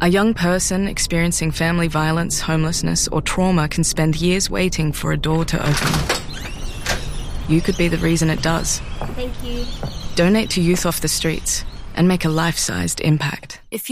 A young person experiencing family violence, homelessness, or trauma can spend years waiting for a door to open. You could be the reason it does. Thank you. Donate to Youth Off the Streets and make a life-sized impact. If